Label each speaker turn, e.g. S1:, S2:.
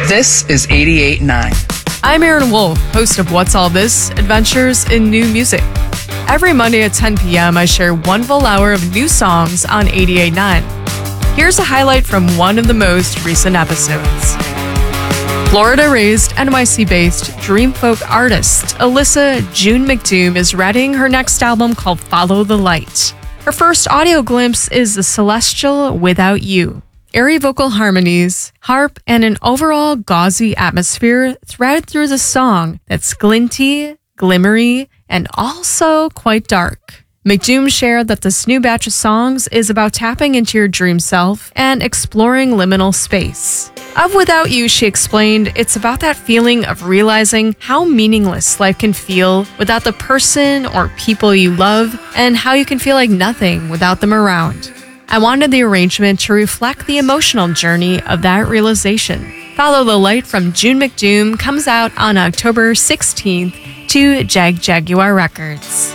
S1: This is 88.9.
S2: I'm Aaron Wolf, host of What's All This? Adventures in New Music. Every Monday at 10 p.m., I share one full hour of new songs on 88.9. Here's a highlight from one of the most recent episodes. Florida-raised, NYC-based dream folk artist Alyssa June McDoom is writing her next album called Follow the Light. Her first audio glimpse is The Celestial Without You. Airy vocal harmonies, harp, and an overall gauzy atmosphere thread through the song that's glinty, glimmery, and also quite dark. McDoom shared that this new batch of songs is about tapping into your dream self and exploring liminal space. Of Without You, she explained, it's about that feeling of realizing how meaningless life can feel without the person or people you love, and how you can feel like nothing without them around. I wanted the arrangement to reflect the emotional journey of that realization. Follow the Light from June McDoom comes out on October 16th to Jaguar Records.